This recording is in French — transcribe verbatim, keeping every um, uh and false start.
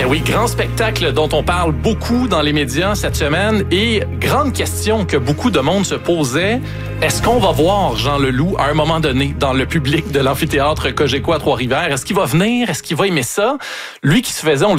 oui, grand spectacle dont on parle beaucoup dans les médias cette semaine et grande question que beaucoup de monde se posait. Est-ce qu'on va voir Jean Leloup à un moment donné dans le public de l'amphithéâtre Cogeco à Trois-Rivières? Est-ce qu'il va venir? Est-ce qu'il va aimer ça? Lui qui se faisait, on le